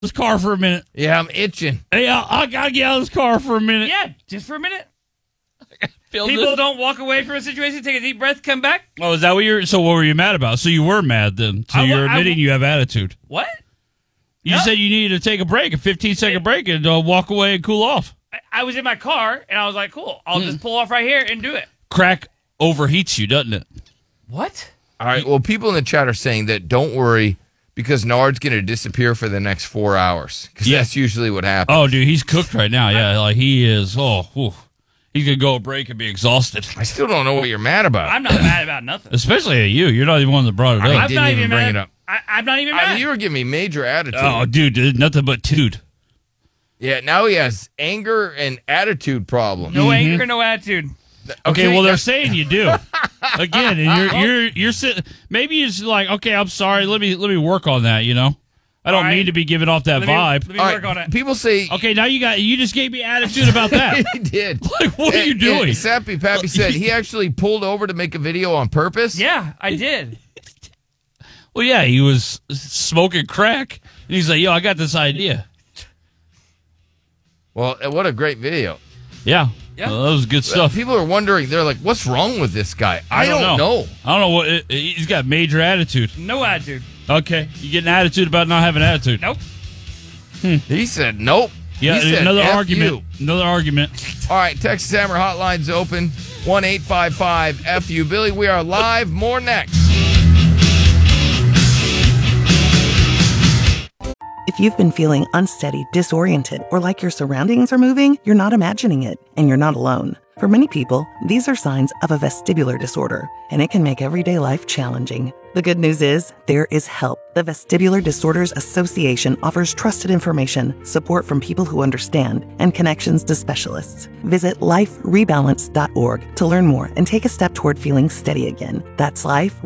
this car for a minute. Yeah, I'm itching. Hey, I gotta get out of this car for a minute. Yeah, just for a minute. People don't walk away from a situation, take a deep breath, come back. Oh, is that what you're? So what were you mad about? So you were mad then? So you're admitting you have attitude? What? You said you needed to take a break, a 15-second break, and walk away and cool off. I was in my car, and I was like, cool, I'll just pull off right here and do it. Crack overheats you, doesn't it? What? All right, well, people in the chat are saying that don't worry because Nard's going to disappear for the next 4 hours because that's usually what happens. Oh, dude, he's cooked right now. Yeah, like he is. Oh, whew. He's going to go a break and be exhausted. I still don't know what you're mad about. I'm not mad about nothing. Especially at you. You're not even one that brought it up. I didn't even bring it up. I'm not even mad. I mean, you were giving me major attitude. Oh, dude, nothing but toot. Yeah, now he has anger and attitude problems. No anger, no attitude. Okay, well, they're saying you do. Again, and you're sitting. Maybe it's like, okay, I'm sorry. Let me work on that. You know, I don't mean to be giving off that vibe. Let me work on it. People say, okay, now you just gave me attitude about that. He did. Like, what are you doing? Sappy Pappy said he actually pulled over to make a video on purpose. Yeah, I did. Well, yeah, he was smoking crack, and he's like, yo, I got this idea. Well, what a great video. Yeah. Well, that was good stuff. People are wondering, they're like, what's wrong with this guy? I don't know. I don't know what he's got. Major attitude. No attitude. Okay, you get an attitude about not having attitude. Nope. He said nope. Yeah, he said, another F argument. you. Another argument. All right, Texas Hammer Hotline's open. 1-855-FU. Billy, we are live. More next. If you've been feeling unsteady, disoriented, or like your surroundings are moving, you're not imagining it, and you're not alone. For many people, these are signs of a vestibular disorder, and it can make everyday life challenging. The good news is, there is help. The Vestibular Disorders Association offers trusted information, support from people who understand, and connections to specialists. Visit liferebalance.org to learn more and take a step toward feeling steady again. That's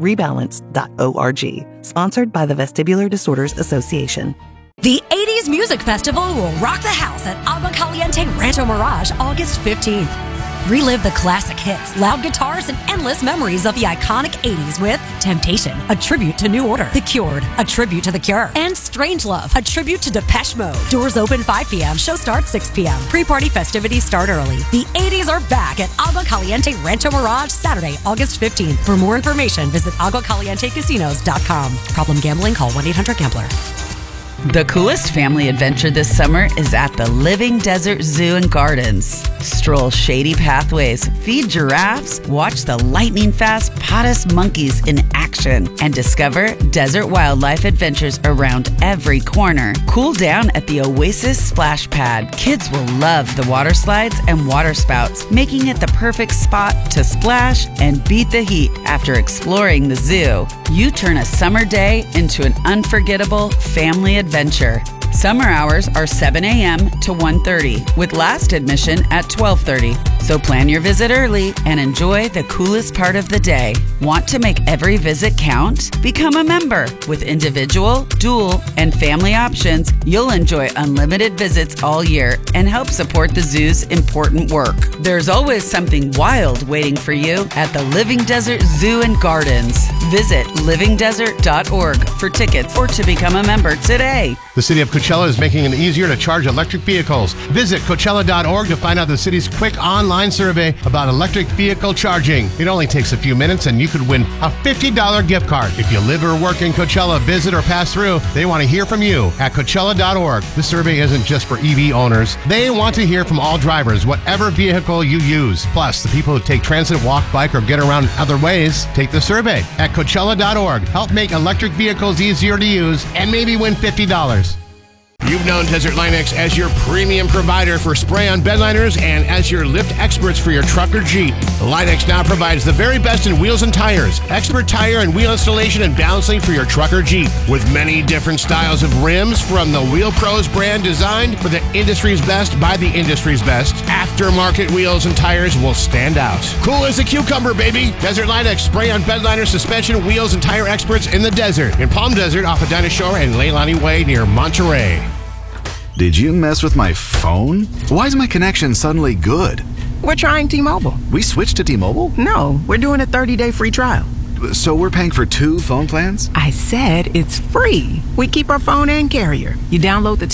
liferebalance.org. Sponsored by the Vestibular Disorders Association. The 80s Music Festival will rock the house at Agua Caliente Rancho Mirage August 15th. Relive the classic hits, loud guitars, and endless memories of the iconic 80s with Temptation, a tribute to New Order, The Cured, a tribute to The Cure, and Strangelove, a tribute to Depeche Mode. Doors open 5 p.m., show starts 6 p.m. Pre-party festivities start early. The 80s are back at Agua Caliente Rancho Mirage Saturday, August 15th. For more information, visit aguacalientecasinos.com. Problem gambling, call 1-800-GAMBLER. The coolest family adventure this summer is at the Living Desert Zoo and Gardens. Stroll shady pathways, feed giraffes, watch the lightning-fast Potus monkeys in action, and discover desert wildlife adventures around every corner. Cool down at the Oasis Splash Pad. Kids will love the water slides and water spouts, making it the perfect spot to splash and beat the heat after exploring the zoo. You turn a summer day into an unforgettable family adventure. Summer hours are 7 a.m. to 1:30, with last admission at 12:30. So plan your visit early and enjoy the coolest part of the day. Want to make every visit count? Become a member. With individual, dual, and family options, you'll enjoy unlimited visits all year and help support the zoo's important work. There's always something wild waiting for you at the Living Desert Zoo and Gardens. Visit livingdesert.org for tickets or to become a member today. The City of Coachella is making it easier to charge electric vehicles. Visit Coachella.org to find out the city's quick online survey about electric vehicle charging. It only takes a few minutes and you could win a $50 gift card. If you live or work in Coachella, visit or pass through, they want to hear from you at Coachella.org. This survey isn't just for EV owners. They want to hear from all drivers, whatever vehicle you use. Plus, the people who take transit, walk, bike, or get around other ways, take the survey at Coachella.org. Help make electric vehicles easier to use and maybe win $50. You've known Desert Linex as your premium provider for spray-on bedliners and as your lift experts for your truck or Jeep. Linex now provides the very best in wheels and tires, expert tire and wheel installation and balancing for your truck or Jeep. With many different styles of rims from the Wheel Pros brand designed for the industry's best by the industry's best, aftermarket wheels and tires will stand out. Cool as a cucumber, baby! Desert Linex spray-on bedliner, suspension, wheels, and tire experts in the desert. In Palm Desert off of Dinah Shore and Leilani Way near Monterey. Did you mess with my phone? Why is my connection suddenly good? We're trying T-Mobile. We switched to T-Mobile? No, we're doing a 30-day free trial. So we're paying for 2 phone plans? I said it's free. We keep our phone and carrier. You download the